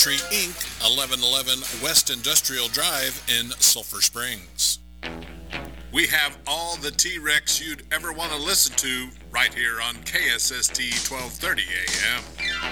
Country Inc., 1111 West Industrial Drive in Sulphur Springs. We have all the T-Rex you'd ever want to listen to right here on KSST 1230 AM.